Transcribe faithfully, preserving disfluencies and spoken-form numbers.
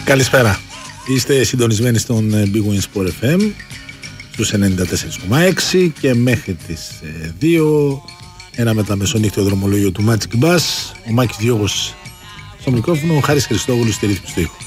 Καλησπέρα. Είστε συντονισμένοι στον Big Win Sport εφ εμ στους ενενήντα τέσσερα κόμμα έξι και μέχρι τις δύο ένα μεταμεσονύχτιο δρομολόγιο του Magic Bass. Ο Μάκης Διώγος στο μικρόφωνο, ο Χάρης Χριστόγλου στη ρύθμιση του ήχου.